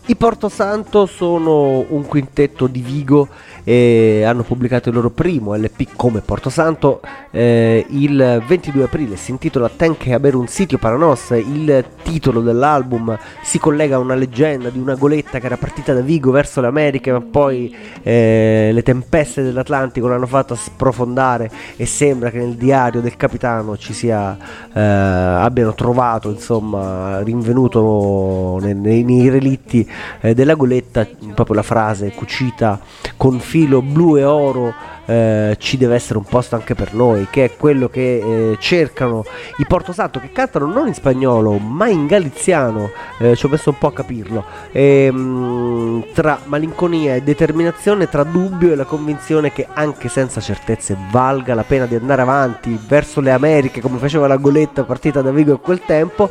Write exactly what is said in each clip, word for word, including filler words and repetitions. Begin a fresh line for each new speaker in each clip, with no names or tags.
I Portosanto sono un quintetto di Vigo e hanno pubblicato il loro primo L P come Portosanto eh, il ventidue aprile. Si intitola Ten que haber un sitio para nós. Il titolo dell'album si collega a una leggenda di una goletta che era partita da Vigo verso le Americhe, ma poi eh, le tempeste dell'Atlantico l'hanno fatta sprofondare e sembra che nel diario del capitano ci sia eh, abbiano trovato, insomma, rinvenuto nei, nei, nei relitti eh, della goletta proprio la frase cucita con filo blu e oro: eh, ci deve essere un posto anche per noi, che è quello che eh, cercano i Portosanto, che cantano non in spagnolo ma in galiziano. eh, ci ho messo un po' a capirlo, e, mh, tra malinconia e determinazione, tra dubbio e la convinzione che anche senza certezze valga la pena di andare avanti verso le Americhe come faceva la goletta partita da Vigo a quel tempo.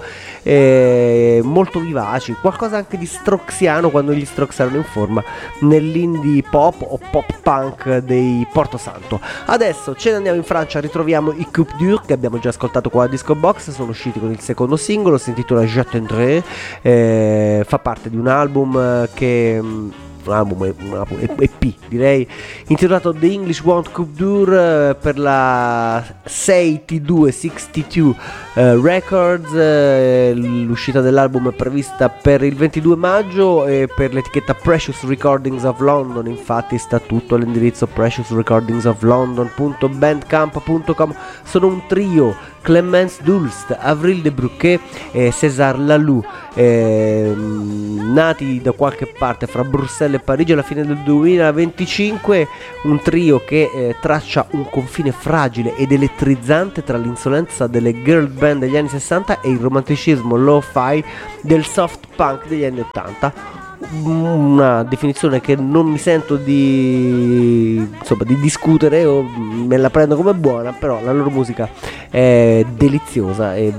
eh, molto vivaci, qualcosa anche di stroxiano quando gli Strokes erano in forma, nell'indie pop o pop punk dei Portosanto. Adesso ce ne andiamo in Francia, ritroviamo i Coup Dur che abbiamo già ascoltato qua a Disco Box. Sono usciti con il secondo singolo, si intitola Je t'aimerai, eh, fa parte di un album che un album, un album E P direi, intitolato The English Want Coup Dur, eh, per la sessantadue sessantadue eh, Records. eh, l'uscita dell'album è prevista per il ventidue maggio e per l'etichetta Precious Recordings of London infatti sta tutto all'indirizzo precious recordings of london punto bandcamp punto com. Sono un trio: Clemence Dulst, Avril de Bruquet e César Laloux, eh, nati da qualche parte fra Bruxelles e Parigi alla fine del duemilaventicinque. Un trio che eh, traccia un confine fragile ed elettrizzante tra l'insolenza delle girl band degli anni sessanta e il romanticismo lo-fi del soft punk degli anni ottanta. Una definizione che non mi sento di insomma di discutere, o me la prendo come buona, però la loro musica è deliziosa e